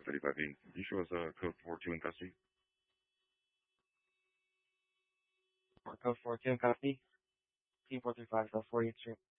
35E. Can you show us code 42 in custody? Code 42 in custody. Team 435 South 48th Street.